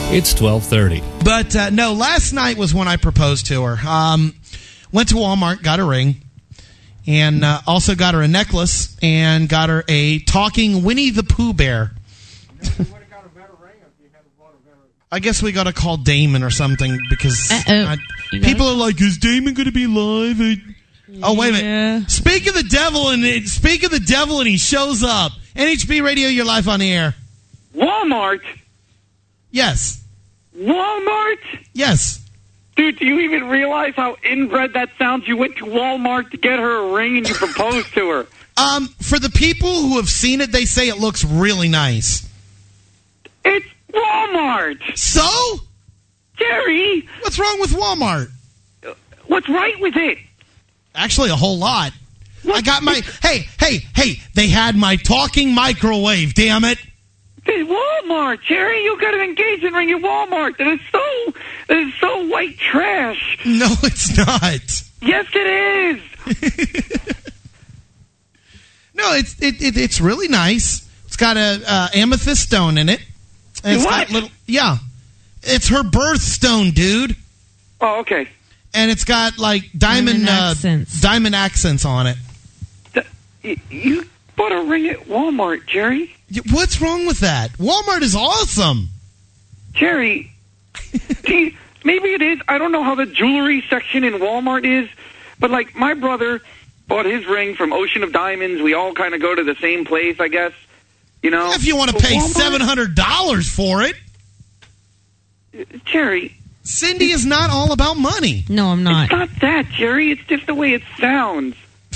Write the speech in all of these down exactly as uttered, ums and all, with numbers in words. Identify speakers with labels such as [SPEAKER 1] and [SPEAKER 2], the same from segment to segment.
[SPEAKER 1] It's twelve thirty.
[SPEAKER 2] But uh, no, last night was when I proposed to her. Um, went to Walmart, got a ring, and uh, also got her a necklace, and got her a talking Winnie the Pooh bear. I guess we got to call Damon or something because I, people are like, "Is Damon going to be live?" I, oh wait a minute!
[SPEAKER 3] Yeah.
[SPEAKER 2] Speak of the devil, and it, speak of the devil, and he shows up. N H B Radio, you're live on the air.
[SPEAKER 4] Walmart.
[SPEAKER 2] Yes.
[SPEAKER 4] Walmart.
[SPEAKER 2] Yes.
[SPEAKER 4] Dude, do you even realize how inbred that sounds? You went to Walmart to get her a ring and you proposed to her.
[SPEAKER 2] Um, for the people who have seen it, they say it looks really nice.
[SPEAKER 4] It's Walmart.
[SPEAKER 2] So?
[SPEAKER 4] Jerry.
[SPEAKER 2] What's wrong with Walmart?
[SPEAKER 4] What's right with it?
[SPEAKER 2] Actually, a whole lot.
[SPEAKER 4] What?
[SPEAKER 2] I got my... Hey, hey, hey, they had my talking microwave, damn it.
[SPEAKER 4] Walmart, Jerry, you got an engagement ring at Walmart. That is so, that is so white trash.
[SPEAKER 2] No, it's not.
[SPEAKER 4] Yes, it is.
[SPEAKER 2] No, it's it, it it's really nice. It's got a uh, amethyst stone in it. And it's
[SPEAKER 4] What?
[SPEAKER 2] got little, yeah, it's her birthstone, dude.
[SPEAKER 4] Oh, okay.
[SPEAKER 2] And it's got like diamond
[SPEAKER 3] Diamond
[SPEAKER 2] uh,
[SPEAKER 3] accents.
[SPEAKER 2] diamond accents on it.
[SPEAKER 4] Th- You bought a ring at Walmart, Jerry.
[SPEAKER 2] What's wrong with that? Walmart is awesome.
[SPEAKER 4] Jerry, gee, maybe it is. I don't know how the jewelry section in Walmart is, but like my brother bought his ring from Ocean of Diamonds. We all kind of go to the same place, I guess. You know,
[SPEAKER 2] If you want to
[SPEAKER 4] But
[SPEAKER 2] pay
[SPEAKER 4] Walmart-
[SPEAKER 2] seven hundred dollars for it,
[SPEAKER 4] Jerry,
[SPEAKER 2] Cindy is not all about money.
[SPEAKER 3] No, I'm not.
[SPEAKER 4] it's not that, Jerry. It's just the way it sounds.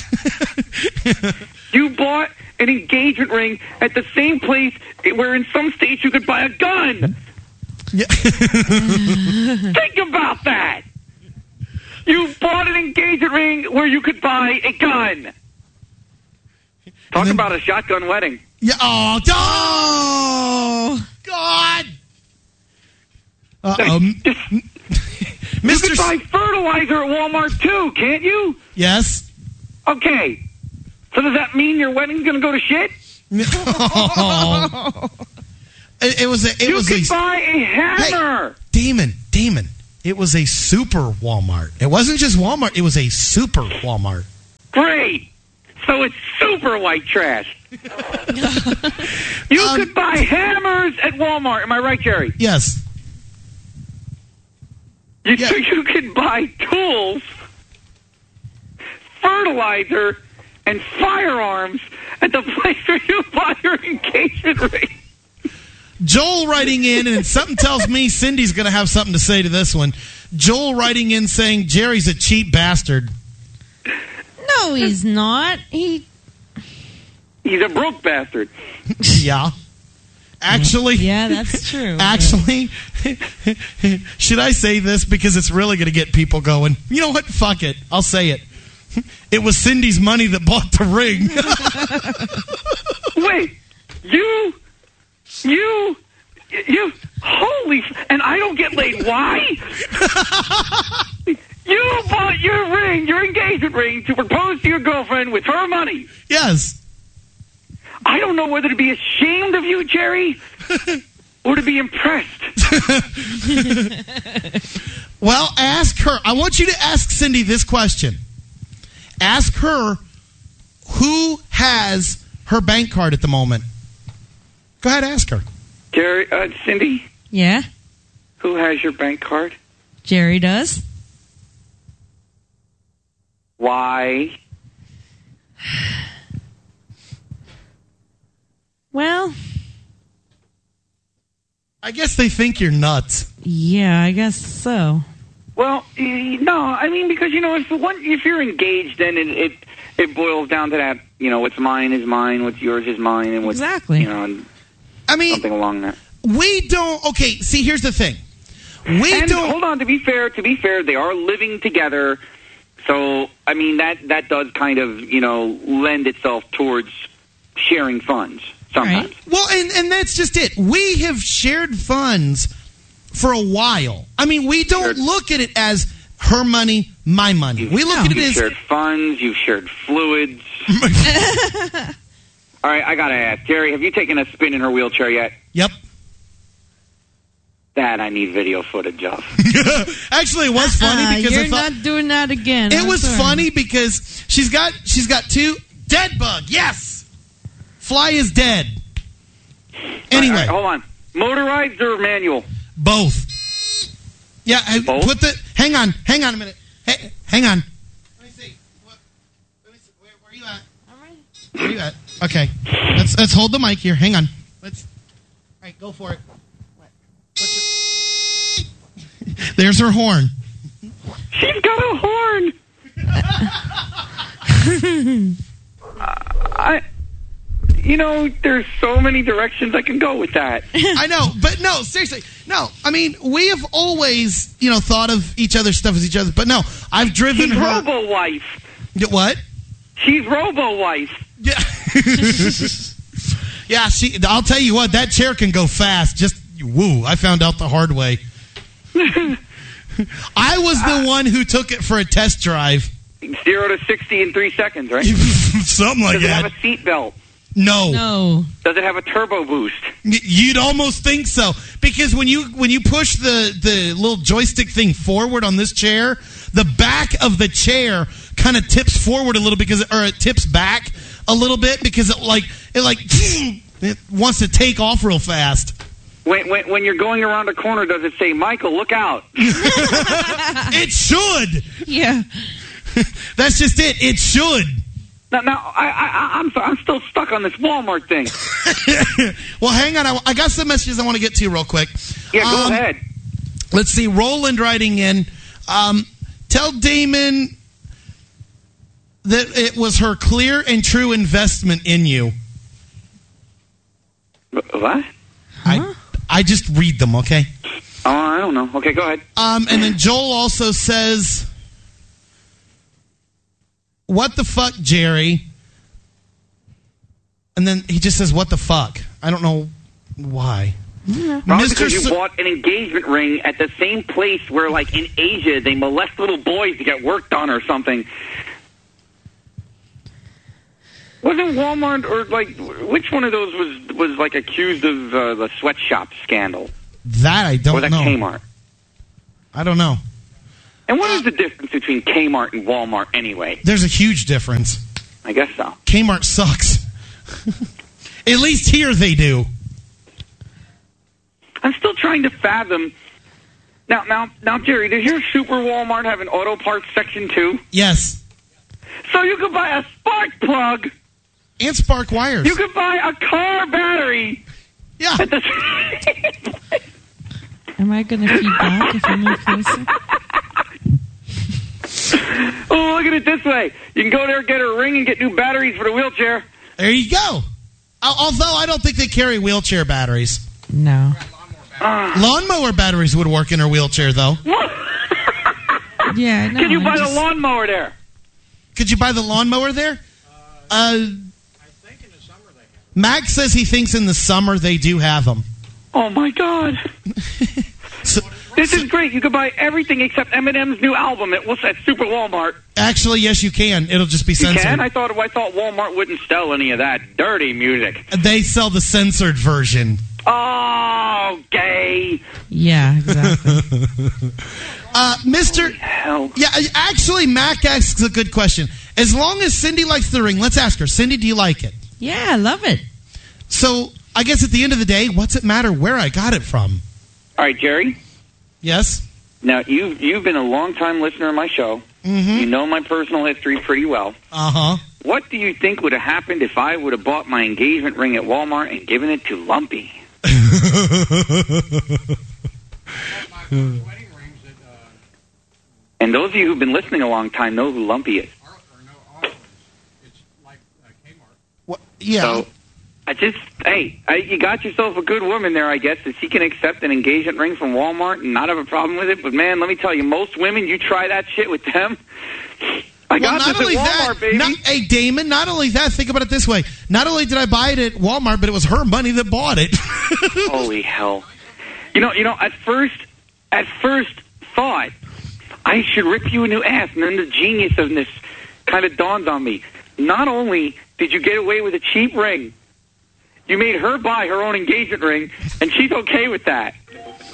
[SPEAKER 4] You bought an engagement ring at the same place where in some states you could buy a gun.
[SPEAKER 2] Yeah.
[SPEAKER 4] Think about that. You bought an engagement ring where you could buy a gun. Talk
[SPEAKER 2] then-
[SPEAKER 4] about a shotgun wedding.
[SPEAKER 2] Yeah. Oh, oh God. Uh, um,
[SPEAKER 4] Just- You
[SPEAKER 2] Mister
[SPEAKER 4] could buy fertilizer at Walmart too, can't you?
[SPEAKER 2] Yes.
[SPEAKER 4] Okay. So does that mean your wedding's going to go to shit?
[SPEAKER 2] Oh. It, it was a. It
[SPEAKER 4] you
[SPEAKER 2] was
[SPEAKER 4] could
[SPEAKER 2] a.
[SPEAKER 4] buy a hammer.
[SPEAKER 2] Damon, Damon. It was a super Walmart. It wasn't just Walmart. It was a super Walmart.
[SPEAKER 4] Great. So it's super white trash. You
[SPEAKER 2] Um,
[SPEAKER 4] could buy hammers at Walmart. Am I right, Jerry?
[SPEAKER 2] Yes.
[SPEAKER 4] You,
[SPEAKER 2] Yeah.
[SPEAKER 4] So you could buy tools, fertilizer, and firearms at the place where you buy your engagement ring.
[SPEAKER 2] Joel writing in, and something tells me Cindy's going to have something to say to this one. Joel writing in saying Jerry's a cheap bastard.
[SPEAKER 3] No, he's not. He.
[SPEAKER 4] He's a broke bastard.
[SPEAKER 2] Yeah. Actually,
[SPEAKER 3] Yeah, that's true.
[SPEAKER 2] actually, should I say this because it's really going to get people going? You know what? Fuck it. I'll say it. It was Cindy's money that bought the ring.
[SPEAKER 4] Wait, you, you, you, holy, and I don't get laid. Why? You bought your ring, your engagement ring, to propose to your girlfriend with her money.
[SPEAKER 2] Yes.
[SPEAKER 4] I don't know whether to be ashamed of you, Jerry, or to be impressed.
[SPEAKER 2] Well, ask her. I want you to ask Cindy this question. Ask her who has her bank card at the moment. Go ahead, ask her.
[SPEAKER 4] Jerry, uh, Cindy,
[SPEAKER 3] Yeah,
[SPEAKER 4] who has your bank card?
[SPEAKER 3] Jerry does.
[SPEAKER 4] Why?
[SPEAKER 3] Well,
[SPEAKER 2] I guess they think you're nuts.
[SPEAKER 3] yeah, I guess so.
[SPEAKER 4] Well, eh, no, I mean, because, you know, if one, if you're engaged, then it, it it boils down to that, you know, what's mine is mine, what's yours is mine, and what's,
[SPEAKER 3] Exactly.
[SPEAKER 4] you know, and
[SPEAKER 2] I mean,
[SPEAKER 4] something along that.
[SPEAKER 2] we don't. Okay, see, here's the thing. We
[SPEAKER 4] And
[SPEAKER 2] don't.
[SPEAKER 4] hold on, to be fair, to be fair, they are living together, so, I mean, that, that does kind of, you know, lend itself towards sharing funds sometimes.
[SPEAKER 3] Right.
[SPEAKER 2] Well, and, and that's just it. We have shared funds for a while. I mean, we don't
[SPEAKER 4] Shared-
[SPEAKER 2] look at it as her money, my money. We look
[SPEAKER 3] No.
[SPEAKER 2] at it
[SPEAKER 4] You've
[SPEAKER 2] as
[SPEAKER 4] shared funds, you've shared fluids. All right, I got to ask, Jerry, have you taken a spin in her wheelchair yet?
[SPEAKER 2] Yep.
[SPEAKER 4] That That I need video footage of.
[SPEAKER 2] Actually, it was funny
[SPEAKER 3] Uh,
[SPEAKER 2] because
[SPEAKER 3] you're
[SPEAKER 2] I thought
[SPEAKER 3] not doing that again.
[SPEAKER 2] it
[SPEAKER 3] I'm
[SPEAKER 2] was
[SPEAKER 3] sorry.
[SPEAKER 2] funny because she's got she's got two dead bug. Yes, fly is dead. Anyway,
[SPEAKER 4] All right, hold on. Motorized or manual?
[SPEAKER 2] both. Yeah, I-
[SPEAKER 4] Both?
[SPEAKER 2] put the. Hang on, hang on a minute. Hey, hang on. Let me see. What, let me see. Where, where are you at? Where are you at? Okay, let's let's hold the mic here. Hang on. Let's. All right, go for it. What's your- There's her horn.
[SPEAKER 4] She's got a horn. uh, I, you know, there's so many directions I can go with that.
[SPEAKER 2] I know, but no, seriously, no. I mean, we have always, you know, thought of each other's stuff as each other, but no, I've driven
[SPEAKER 4] She's
[SPEAKER 2] her.
[SPEAKER 4] Robo-wife.
[SPEAKER 2] Yeah, what?
[SPEAKER 4] She's Robo-wife.
[SPEAKER 2] Yeah. Yeah, she. I'll tell you what, that chair can go fast. Just woo! I found out the hard way. I was the one who took it for a test drive.
[SPEAKER 4] Zero to sixty in three seconds, right?
[SPEAKER 2] Something like
[SPEAKER 4] Does it
[SPEAKER 2] that.
[SPEAKER 4] have a seat belt?
[SPEAKER 2] No.
[SPEAKER 3] No.
[SPEAKER 4] Does it have a turbo boost?
[SPEAKER 2] Y- You'd almost think so, because when you when you push the the little joystick thing forward on this chair, the back of the chair kind of tips forward a little because, or it tips back a little bit because it like it like it wants to take off real fast.
[SPEAKER 4] When, when, when you're going around a corner, does it say, Michael, look out?
[SPEAKER 2] It should.
[SPEAKER 3] Yeah.
[SPEAKER 2] That's just it. It should.
[SPEAKER 4] Now, now I, I, I'm, I'm still stuck on this Walmart thing.
[SPEAKER 2] Well, hang on. I, I got some messages I want to get to real quick.
[SPEAKER 4] Yeah, go
[SPEAKER 2] Um,
[SPEAKER 4] ahead.
[SPEAKER 2] Let's see. Roland writing in. Um, tell Damon that it was her clear and true investment in you.
[SPEAKER 4] What?
[SPEAKER 2] I I just read them, okay?
[SPEAKER 4] Oh, I don't know. Okay, go ahead.
[SPEAKER 2] Um, and then Joel also says, "What the fuck, Jerry?" And then he just says, "What the fuck?" I don't know why.
[SPEAKER 4] Probably
[SPEAKER 2] Mister
[SPEAKER 4] because you
[SPEAKER 2] S-
[SPEAKER 4] bought an engagement ring at the same place where, like, in Asia, they molest little boys to get work done or something. Wasn't Walmart or, like, which one of those was, was like, accused of uh, the sweatshop scandal?
[SPEAKER 2] that I don't
[SPEAKER 4] Or was that
[SPEAKER 2] know.
[SPEAKER 4] Kmart?
[SPEAKER 2] I don't know.
[SPEAKER 4] And what is the difference between Kmart and Walmart anyway?
[SPEAKER 2] There's a huge difference.
[SPEAKER 4] I guess so.
[SPEAKER 2] Kmart sucks. At least here they do.
[SPEAKER 4] I'm still trying to fathom. Now, now, now, Jerry, does your Super Walmart have an auto parts section too?
[SPEAKER 2] Yes.
[SPEAKER 4] So you could buy a spark plug.
[SPEAKER 2] And spark wires.
[SPEAKER 4] You could buy a car battery.
[SPEAKER 2] yeah.
[SPEAKER 4] At the
[SPEAKER 3] Am I going to feedback if I move closer?
[SPEAKER 4] Oh, look at it this way. You can go there, get a ring, and get new batteries for the wheelchair.
[SPEAKER 2] There you go. Al- Although I don't think they carry wheelchair batteries.
[SPEAKER 3] No.
[SPEAKER 4] Uh,
[SPEAKER 2] Lawnmower batteries would work in her wheelchair, though.
[SPEAKER 3] Yeah, no.
[SPEAKER 4] Can you
[SPEAKER 3] I'm
[SPEAKER 4] buy
[SPEAKER 3] just-
[SPEAKER 4] the lawnmower there?
[SPEAKER 2] Could you buy the lawnmower there? Uh,
[SPEAKER 1] I think in the summer they have.
[SPEAKER 2] Max says he thinks in the summer they do have them.
[SPEAKER 4] Oh, my God.
[SPEAKER 2] So,
[SPEAKER 4] This is great. You could buy everything except Eminem's new album at, what's that, Super Walmart.
[SPEAKER 2] actually, yes, you can. It'll just be
[SPEAKER 4] You
[SPEAKER 2] censored.
[SPEAKER 4] can? I thought, I thought Walmart wouldn't sell any of that dirty music.
[SPEAKER 2] They sell the censored version.
[SPEAKER 4] Oh, gay.
[SPEAKER 3] Yeah, exactly.
[SPEAKER 2] Uh, Mister
[SPEAKER 4] Hell.
[SPEAKER 2] Yeah, actually, Mac asks a good question. As long as Cindy likes the ring, let's ask her. Cindy, do you like it?
[SPEAKER 3] Yeah, I love it.
[SPEAKER 2] So, I guess at the end of the day, what's it matter where I got it from?
[SPEAKER 4] All right, Jerry.
[SPEAKER 2] Yes?
[SPEAKER 4] Now, you've, you've been a long-time listener of my show.
[SPEAKER 2] Mm-hmm.
[SPEAKER 4] You know my personal history pretty well.
[SPEAKER 2] Uh-huh.
[SPEAKER 4] What do you think would have happened if I would have bought my engagement ring at Walmart and given it to Lumpy?
[SPEAKER 1] My first wedding rings that uh,
[SPEAKER 4] And those of you who've been listening a long time know who Lumpy is.
[SPEAKER 1] are, are no offerings. It's like uh, Kmart.
[SPEAKER 2] What? Yeah.
[SPEAKER 4] So, I just, hey, I, you got yourself a good woman there, I guess, that she can accept an engagement ring from Walmart and not have a problem with it. But, man, let me tell you, most women, you try that shit with them. I
[SPEAKER 2] Well,
[SPEAKER 4] got
[SPEAKER 2] not
[SPEAKER 4] this
[SPEAKER 2] only
[SPEAKER 4] at Walmart,
[SPEAKER 2] that,
[SPEAKER 4] baby.
[SPEAKER 2] not, hey, Damon, not only that, think about it this way. Not only did I buy it at Walmart, but it was her money that bought it.
[SPEAKER 4] Holy hell. You know, you know, at first, at first thought, I should rip you a new ass. And then the genius of this kind of dawned on me. Not only did you get away with a cheap ring, you made her buy her own engagement ring, and she's okay with that.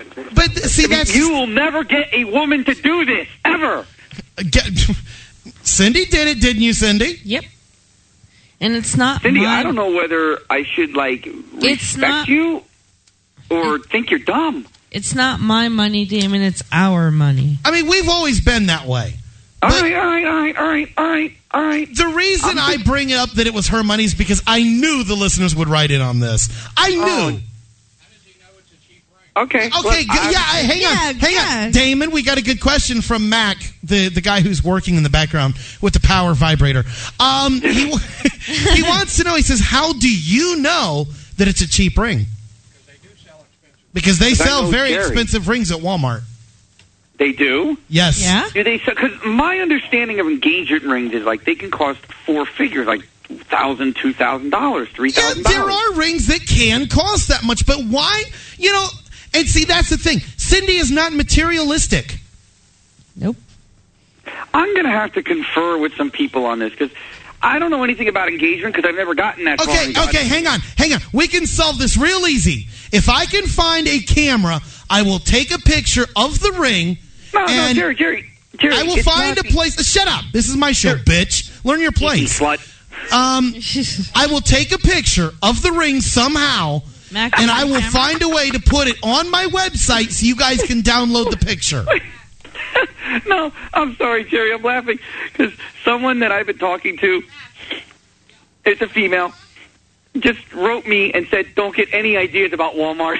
[SPEAKER 2] But see, that's
[SPEAKER 4] You will never get a woman to do this, ever.
[SPEAKER 2] Get, Cindy did it, didn't you, Cindy?
[SPEAKER 3] Yep. And it's not
[SPEAKER 4] Cindy,
[SPEAKER 3] my,
[SPEAKER 4] I don't know whether I should, like,
[SPEAKER 3] It's
[SPEAKER 4] respect
[SPEAKER 3] not-
[SPEAKER 4] you or think you're dumb.
[SPEAKER 3] It's not my money, Damon. It's our money.
[SPEAKER 2] I mean, we've always been that way.
[SPEAKER 4] All
[SPEAKER 2] But-
[SPEAKER 4] right, all right, all right, all right, all right, all right.
[SPEAKER 2] The reason I bring up that it was her money is because I knew the listeners would write in on this. I knew.
[SPEAKER 4] Oh.
[SPEAKER 1] How does he know it's a cheap ring?
[SPEAKER 4] Okay.
[SPEAKER 2] Okay,
[SPEAKER 4] look,
[SPEAKER 2] good.
[SPEAKER 4] I-
[SPEAKER 2] yeah, I- hang
[SPEAKER 3] Yeah,
[SPEAKER 2] on, hang
[SPEAKER 3] yeah.
[SPEAKER 2] on. Damon, we got a good question from Mac, the, the guy who's working in the background with the power vibrator. Um, he, wa- he wants to know, he says, how do you know that it's a cheap ring?
[SPEAKER 1] Because they do sell expensive.
[SPEAKER 2] Because they
[SPEAKER 4] Because I
[SPEAKER 2] sell
[SPEAKER 4] know
[SPEAKER 2] very
[SPEAKER 4] Jerry.
[SPEAKER 2] expensive rings at Walmart.
[SPEAKER 4] They do?
[SPEAKER 2] Yes.
[SPEAKER 3] Yeah?
[SPEAKER 4] Do they? Because my understanding of engagement rings is like they can cost four figures, like thousand, two thousand dollars, three
[SPEAKER 2] Yeah,
[SPEAKER 4] thousand
[SPEAKER 2] there
[SPEAKER 4] dollars.
[SPEAKER 2] are rings that can cost that much, but why? You know, and see, that's the thing. Cindy is not materialistic.
[SPEAKER 3] Nope.
[SPEAKER 4] I'm going to have to confer with some people on this because I don't know anything about engagement because I've never gotten that far.
[SPEAKER 2] Okay,
[SPEAKER 4] and gotten-
[SPEAKER 2] okay, hang on, hang on. We can solve this real easy. If I can find a camera, I will take a picture of the ring.
[SPEAKER 4] No, no,
[SPEAKER 2] and
[SPEAKER 4] Jerry, Jerry, Jerry.
[SPEAKER 2] I will
[SPEAKER 4] it's
[SPEAKER 2] find
[SPEAKER 4] not
[SPEAKER 2] a place. Shut up. This is my show,
[SPEAKER 4] Sure.
[SPEAKER 2] bitch. Learn your place.
[SPEAKER 4] Slut.
[SPEAKER 2] Um, I will take a picture of the ring somehow,
[SPEAKER 3] Mac,
[SPEAKER 2] and
[SPEAKER 3] you
[SPEAKER 2] I
[SPEAKER 3] have a
[SPEAKER 2] will
[SPEAKER 3] camera?
[SPEAKER 2] find a way to put it on my website so you guys can download the picture.
[SPEAKER 4] No, I'm sorry, Jerry. I'm laughing because someone that I've been talking to, it's a female, just wrote me and said, "Don't get any ideas about Walmart."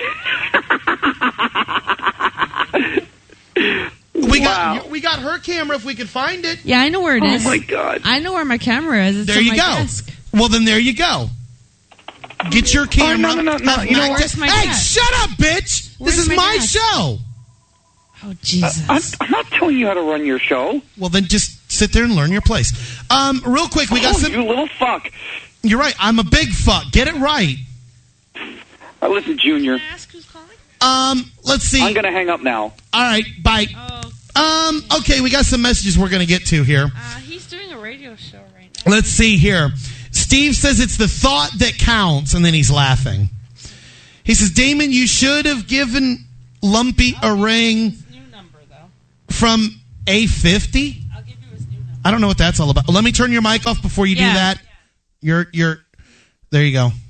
[SPEAKER 2] We
[SPEAKER 4] Wow.
[SPEAKER 2] got we got her camera if we could find it.
[SPEAKER 3] Yeah, I know where it
[SPEAKER 4] Oh
[SPEAKER 3] is.
[SPEAKER 4] my God.
[SPEAKER 3] I know where my camera is. It's
[SPEAKER 2] There
[SPEAKER 3] on
[SPEAKER 2] you
[SPEAKER 3] my
[SPEAKER 2] go.
[SPEAKER 3] desk.
[SPEAKER 2] Well, then there you go. Get your camera.
[SPEAKER 4] Oh, no, no, no, no.
[SPEAKER 2] Have
[SPEAKER 4] You know
[SPEAKER 2] Mac-
[SPEAKER 3] where's my
[SPEAKER 2] hey,
[SPEAKER 3] desk?
[SPEAKER 2] shut up, bitch!
[SPEAKER 3] Where's
[SPEAKER 2] this is
[SPEAKER 3] my
[SPEAKER 2] my
[SPEAKER 3] desk?
[SPEAKER 2] show.
[SPEAKER 3] Oh, Jesus.
[SPEAKER 4] I'm, I'm not telling you how to run your show.
[SPEAKER 2] Well, then just sit there and learn your place. Um, real quick, we got
[SPEAKER 4] Oh,
[SPEAKER 2] some.
[SPEAKER 4] you little fuck.
[SPEAKER 2] You're right. I'm a big fuck. Get it right.
[SPEAKER 4] Uh, listen, Junior,
[SPEAKER 3] Ask who's calling?
[SPEAKER 2] Um, let's see.
[SPEAKER 4] I'm going to hang up now.
[SPEAKER 2] All right, bye.
[SPEAKER 3] Oh,
[SPEAKER 2] Um, okay, we got some messages we're going to get to here.
[SPEAKER 3] uh, he's doing a radio show right now.
[SPEAKER 2] Let's see here. Steve says it's the thought that counts, and then he's laughing. He says, Damon, you should have given Lumpy a ring
[SPEAKER 3] New number, though.
[SPEAKER 2] from A fifty.
[SPEAKER 3] I'll give you his new number.
[SPEAKER 2] I don't know what that's all about. Let me turn your mic off before you
[SPEAKER 3] Yeah.
[SPEAKER 2] do that. You're, you're, there you go.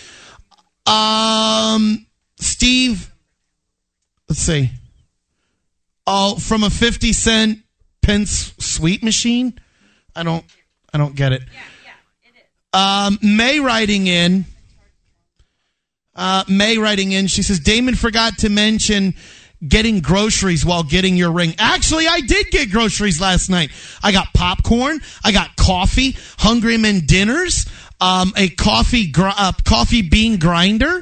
[SPEAKER 2] Um, Steve, let's see. Oh, from a fifty cent pence sweet machine? I don't, I don't get it. Um, May writing in, uh, May writing in, she says, Damon forgot to mention getting groceries while getting your ring. Actually, I did get groceries last night. I got popcorn. I got coffee, Hungry Men dinners, um, a coffee, gr- uh, coffee bean grinder.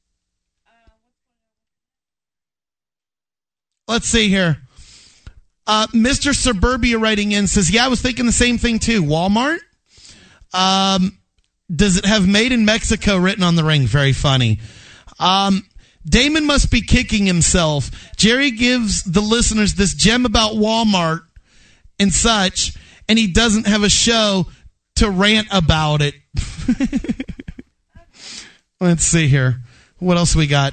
[SPEAKER 2] Let's see here. Uh, Mister Suburbia writing in says, yeah, I was thinking the same thing too. Walmart. Um, does it have made in Mexico written on the ring? Very funny. Um, Damon must be kicking himself. Jerry gives the listeners this gem about Walmart and such, and he doesn't have a show to rant about it. Let's see here. What else we got?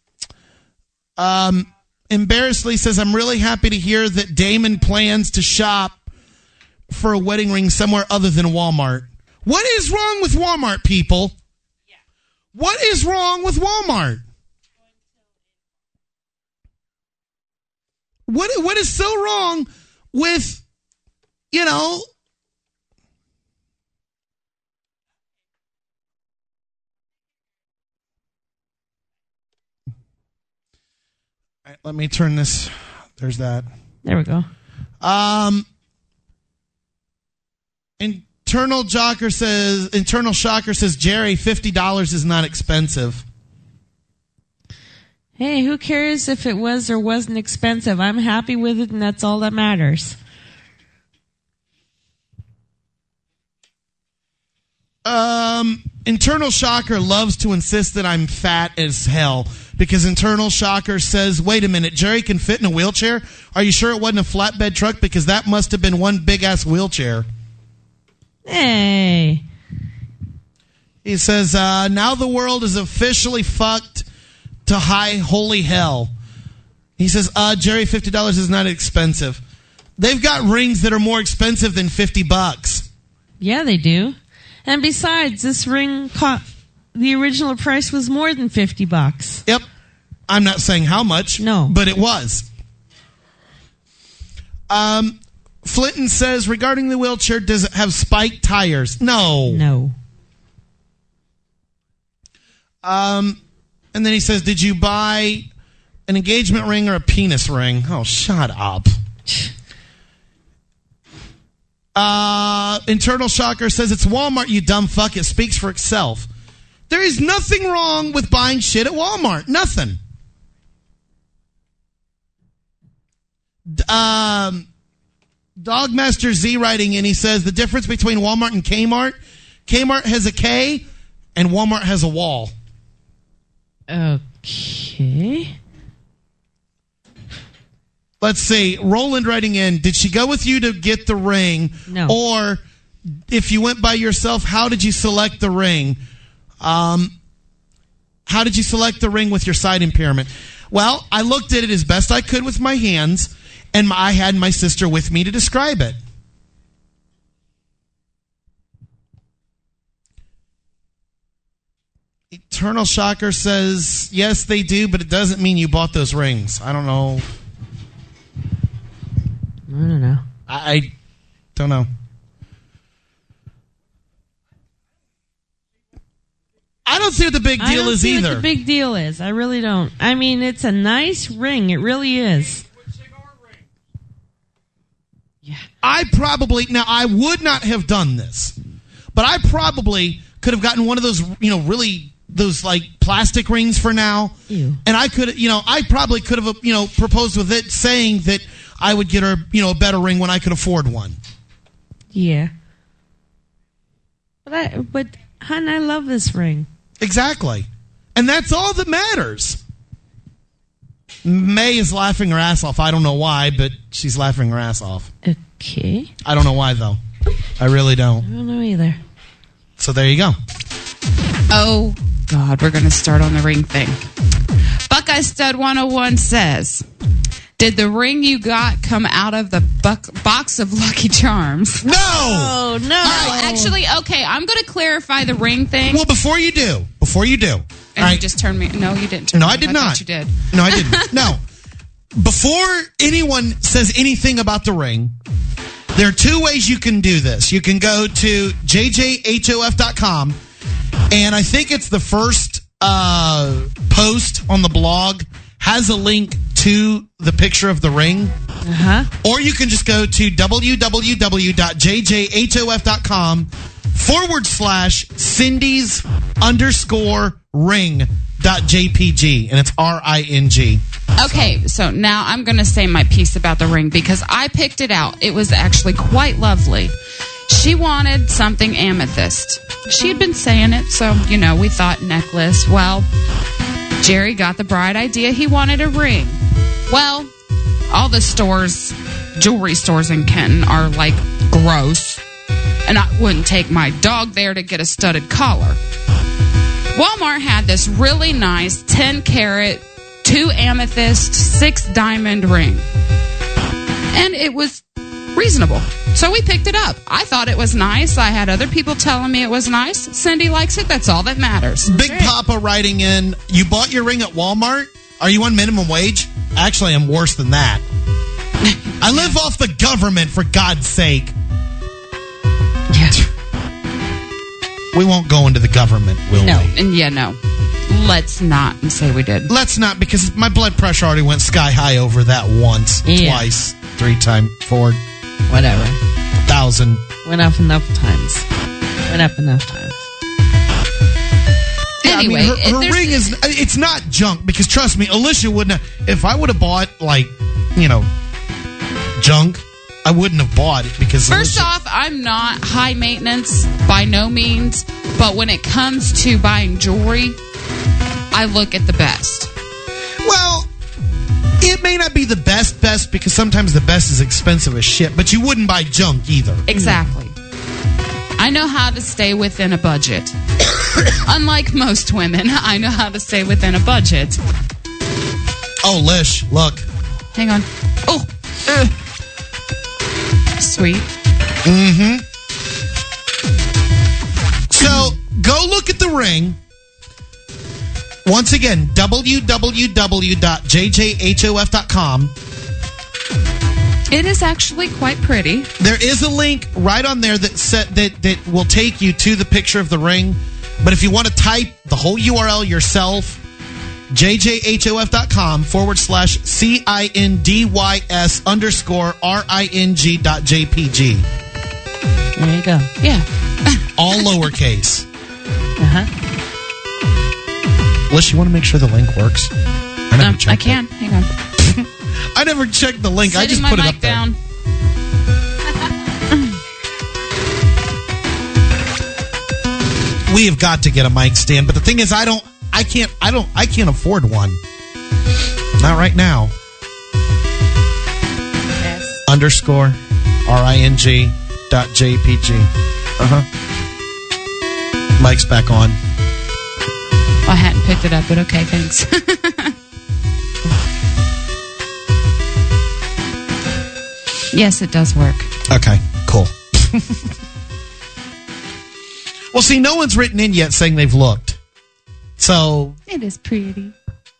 [SPEAKER 2] Um, Embarrassedly says, I'm really happy to hear that Damon plans to shop for a wedding ring somewhere other than Walmart. What is wrong with Walmart, people? What is wrong with Walmart? What what is so wrong with, you know, all right, let me turn this. There's that.
[SPEAKER 3] There we go.
[SPEAKER 2] Um, internal jocker says. Internal shocker says. Jerry, fifty dollars is not expensive.
[SPEAKER 3] Hey, who cares if it was or wasn't expensive? I'm happy with it, and that's all that matters.
[SPEAKER 2] Um, internal shocker loves to insist that I'm fat as hell because internal shocker says, "Wait a minute, Jerry can fit in a wheelchair. Are you sure it wasn't a flatbed truck? Because that must have been one big ass wheelchair."
[SPEAKER 3] Hey.
[SPEAKER 2] He says, uh, now the world is officially fucked to high holy hell. He says, uh, Jerry, fifty dollars is not expensive. They've got rings that are more expensive than fifty bucks.
[SPEAKER 3] Yeah, they do. And besides, this ring, co- the original price was more than fifty bucks.
[SPEAKER 2] Yep. I'm not saying how much.
[SPEAKER 3] No.
[SPEAKER 2] But it was. Um, Flinton says, regarding the wheelchair, does it have spiked tires? No.
[SPEAKER 3] No.
[SPEAKER 2] Um, and then he says, did you buy an engagement ring or a penis ring? Oh, shut up. Uh, Internal Shocker says, it's Walmart, you dumb fuck. It speaks for itself. There is nothing wrong with buying shit at Walmart. Nothing. Um, Dogmaster Z writing in, he says, the difference between Walmart and Kmart, Kmart has a K and Walmart has a wall.
[SPEAKER 3] Okay.
[SPEAKER 2] Let's see. Roland writing in, did she go with you to get the ring?
[SPEAKER 3] No.
[SPEAKER 2] Or if you went by yourself, how did you select the ring? Um, how did you select the ring with your sight impairment? Well, I looked at it as best I could with my hands, and I had my sister with me to describe it. Eternal Shocker says, yes, they do, but it doesn't mean you bought those rings. I don't know.
[SPEAKER 3] I don't know.
[SPEAKER 2] I, I don't know. I don't see what the big
[SPEAKER 3] I
[SPEAKER 2] deal
[SPEAKER 3] don't
[SPEAKER 2] is
[SPEAKER 3] see
[SPEAKER 2] either.
[SPEAKER 3] What the big deal is. I really don't. I mean, it's a nice ring. It really is. Yeah.
[SPEAKER 2] I probably, now I would not have done this, but I probably could have gotten one of those, you know, really, those like plastic rings for now.
[SPEAKER 3] Ew.
[SPEAKER 2] And I could, you know, I probably could have, you know, proposed with it saying that I would get her, you know, a better ring when I could afford one.
[SPEAKER 3] Yeah. But, I, but, hon, I love this ring.
[SPEAKER 2] Exactly. And that's all that matters. May is laughing her ass off. I don't know why, but she's laughing her ass off.
[SPEAKER 3] Okay.
[SPEAKER 2] I don't know why, though. I really
[SPEAKER 3] I
[SPEAKER 2] don't.
[SPEAKER 3] don't know either.
[SPEAKER 2] So there you go.
[SPEAKER 5] Oh, God, we're going to start on the ring thing. Buckeye Stud one oh one says, did the ring you got come out of the buck- box of Lucky Charms?
[SPEAKER 2] No!
[SPEAKER 3] Oh, no.
[SPEAKER 5] Oh, actually, okay, I'm going to clarify the ring thing.
[SPEAKER 2] Well, before you do, before you do.
[SPEAKER 5] and
[SPEAKER 2] all
[SPEAKER 5] you
[SPEAKER 2] right.
[SPEAKER 5] just turned me. No, you didn't turn
[SPEAKER 2] No,
[SPEAKER 5] me
[SPEAKER 2] I
[SPEAKER 5] off.
[SPEAKER 2] did
[SPEAKER 5] I
[SPEAKER 2] not.
[SPEAKER 5] thought you did.
[SPEAKER 2] No, I didn't. No. Before anyone says anything about the ring, there are two ways you can do this. You can go to j j h o f dot com, and I think it's the first uh, post on the blog has a link to the picture of the ring.
[SPEAKER 3] Uh-huh.
[SPEAKER 2] Or you can just go to w w w dot j j h o f dot com forward slash Cindy's underscore ring dot J P G. And it's R I N G.
[SPEAKER 5] Okay, so now I'm going to say my piece about the ring because I picked it out. It was actually quite lovely. She wanted something amethyst. She had been saying it, so, you know, we thought necklace. Well, Jerry got the bright idea. He wanted a ring. Well, all the stores, jewelry stores in Kenton are like gross. And I wouldn't take my dog there to get a studded collar. Walmart had this really nice ten carat, two amethyst, six diamond ring. And it was reasonable. So we picked it up. I thought it was nice. I had other people telling me it was nice. Cindy likes it. That's all that matters.
[SPEAKER 2] Big Papa writing in, you bought your ring at Walmart? Are you on minimum wage? Actually, I'm worse than that. I live off the government, for God's sake.
[SPEAKER 3] Yeah.
[SPEAKER 2] We won't go into the government, will
[SPEAKER 5] No.
[SPEAKER 2] we?
[SPEAKER 5] And yeah, no. Let's not say we did.
[SPEAKER 2] Let's not, because my blood pressure already went sky high over that once,
[SPEAKER 3] Yeah.
[SPEAKER 2] twice, three times, four,
[SPEAKER 3] Whatever.
[SPEAKER 2] thousand.
[SPEAKER 3] Went up enough times. Went up enough times.
[SPEAKER 2] Yeah,
[SPEAKER 5] Anyway,
[SPEAKER 2] I mean, her,
[SPEAKER 5] if
[SPEAKER 2] her
[SPEAKER 5] there's-
[SPEAKER 2] ring is, it's not junk, because trust me, Alicia wouldn't have, if I would have bought, like, you know, junk, I wouldn't have bought it, because
[SPEAKER 5] First
[SPEAKER 2] Alicia,
[SPEAKER 5] off, I'm not high maintenance by no means, but when it comes to buying jewelry, I look at the best.
[SPEAKER 2] well, it may not be the best best, because sometimes the best is expensive as shit, but you wouldn't buy junk either.
[SPEAKER 5] Exactly. I know how to stay within a budget. Unlike most women, I know how to stay within a budget.
[SPEAKER 2] Oh, Lish, look.
[SPEAKER 5] Hang on. Oh. Uh. Sweet.
[SPEAKER 2] Mm-hmm. So, go look at the ring. Once again, w w w dot j j hof dot com.
[SPEAKER 5] It is actually quite pretty.
[SPEAKER 2] There is a link right on there that set, that that will take you to the picture of the ring. But if you want to type the whole U R L yourself, jjhof.com forward slash C-I-N-D-Y-S underscore R-I-N-G dot J-P-G.
[SPEAKER 3] There you go.
[SPEAKER 5] Yeah.
[SPEAKER 2] All lowercase.
[SPEAKER 3] Uh-huh.
[SPEAKER 2] Lish, you want to make sure the link works? I never
[SPEAKER 5] Um, I
[SPEAKER 2] checked
[SPEAKER 5] can.
[SPEAKER 2] it.
[SPEAKER 5] Hang on.
[SPEAKER 2] I never checked the link. I
[SPEAKER 5] Setting
[SPEAKER 2] just
[SPEAKER 5] my
[SPEAKER 2] put it
[SPEAKER 5] mic
[SPEAKER 2] up there.
[SPEAKER 5] down.
[SPEAKER 2] We have got to get a mic stand, but the thing is, I don't, I can't, I don't, I can't afford one. Not right now.
[SPEAKER 3] Yes.
[SPEAKER 2] Underscore R I N G dot J P G. Uh huh. Mic's back on.
[SPEAKER 5] I hadn't picked it up, but okay, thanks. Yes, it does work.
[SPEAKER 2] Okay, cool. Well, see, no one's written in yet saying they've looked. So,
[SPEAKER 5] It is pretty.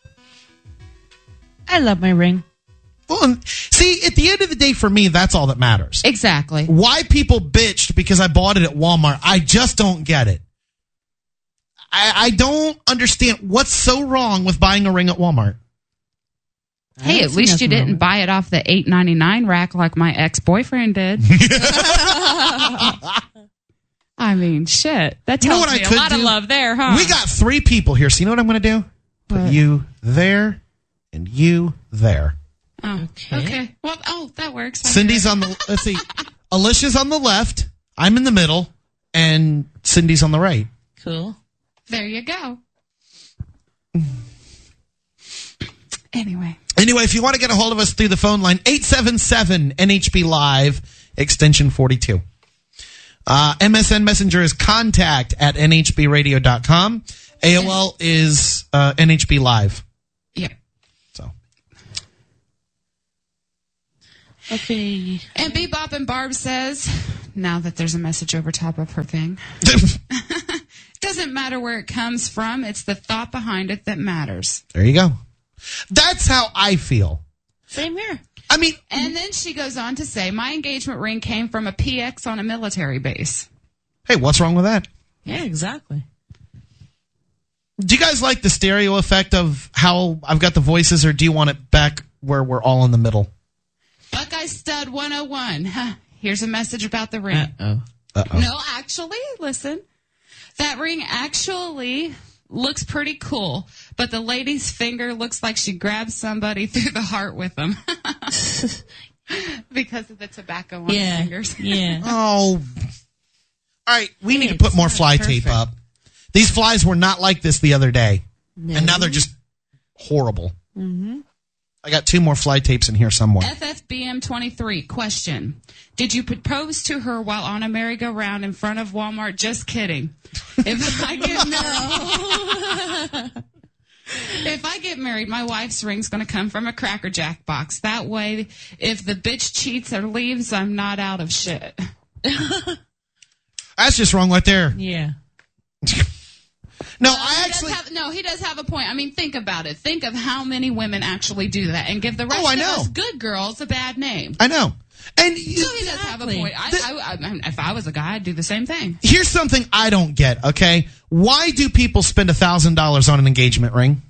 [SPEAKER 3] I love my ring.
[SPEAKER 2] well, see, at the end of the day, for me, that's all that matters.
[SPEAKER 5] Exactly.
[SPEAKER 2] Why people bitched because I bought it at Walmart, I just don't get it. I, I don't understand what's so wrong with buying a ring at Walmart.
[SPEAKER 5] Hey, at least you didn't buy it off the eight ninety-nine rack like my ex-boyfriend did. I mean, shit. That
[SPEAKER 2] You know
[SPEAKER 5] tells
[SPEAKER 2] what I
[SPEAKER 5] me a
[SPEAKER 2] could
[SPEAKER 5] lot of
[SPEAKER 2] do?
[SPEAKER 5] love there, huh?
[SPEAKER 2] We got three people here, so you know what I'm going to do? Put
[SPEAKER 5] What?
[SPEAKER 2] you there and you there.
[SPEAKER 5] Oh,
[SPEAKER 3] Okay.
[SPEAKER 5] okay. Well, oh, that works. I'm
[SPEAKER 2] Cindy's
[SPEAKER 5] here.
[SPEAKER 2] on the, let's see, Alicia's on the left, I'm in the middle, and Cindy's on the right.
[SPEAKER 3] Cool.
[SPEAKER 5] There you go. Anyway.
[SPEAKER 2] Anyway, if you want to get a hold of us through the phone line, eight seven seven N H B Live, extension forty-two. Uh, M S N Messenger is contact at N H B radio dot com. A O L is uh, N H B Live.
[SPEAKER 5] Yeah.
[SPEAKER 2] So
[SPEAKER 3] Okay.
[SPEAKER 5] And Bebop and Barb says, now that there's a message over top of her thing, doesn't matter where it comes from. It's the thought behind it that matters.
[SPEAKER 2] there you go. That's how I feel.
[SPEAKER 3] Same here.
[SPEAKER 2] I mean,
[SPEAKER 5] And then she goes on to say, my engagement ring came from a P X on a military base.
[SPEAKER 2] hey, what's wrong with that?
[SPEAKER 3] Yeah, exactly.
[SPEAKER 2] Do you guys like the stereo effect of how I've got the voices, or do you want it back where we're all in the middle?
[SPEAKER 5] Buckeye Stud one oh one. Huh, here's a message about the ring.
[SPEAKER 3] Uh-oh.
[SPEAKER 2] Uh-oh.
[SPEAKER 5] No, actually, listen. That ring actually looks pretty cool, but the lady's finger looks like she grabbed somebody through the heart with them. Because of the tobacco on
[SPEAKER 3] Yeah.
[SPEAKER 5] the fingers.
[SPEAKER 3] Yeah.
[SPEAKER 2] Oh. All right, we need to
[SPEAKER 3] It's
[SPEAKER 2] put more
[SPEAKER 3] not
[SPEAKER 2] fly
[SPEAKER 3] perfect.
[SPEAKER 2] tape up. These flies were not like this the other day,
[SPEAKER 3] No.
[SPEAKER 2] and now they're just horrible.
[SPEAKER 3] Mm-hmm.
[SPEAKER 2] I got two more fly tapes in here somewhere.
[SPEAKER 5] F F B M twenty-three, question. Did you propose to her while on a merry-go-round in front of Walmart? Just kidding. If I get married, if I get married, my wife's ring's going to come from a Cracker Jack box. That way, if the bitch cheats or leaves, I'm not out of shit.
[SPEAKER 2] That's just wrong right there.
[SPEAKER 3] Yeah.
[SPEAKER 2] No,
[SPEAKER 5] Uh,
[SPEAKER 2] I
[SPEAKER 5] he
[SPEAKER 2] actually.
[SPEAKER 5] does have, no, he does have a point. I mean, think about it. Think of how many women actually do that and give the rest
[SPEAKER 2] Oh, I
[SPEAKER 5] of
[SPEAKER 2] know.
[SPEAKER 5] us good girls a bad name.
[SPEAKER 2] I know. And you,
[SPEAKER 5] So he does have a
[SPEAKER 3] Exactly.
[SPEAKER 5] point. I, I, I, if I was a guy, I'd do the same thing.
[SPEAKER 2] here's something I don't get, okay? Why do people spend one thousand dollars on an engagement ring?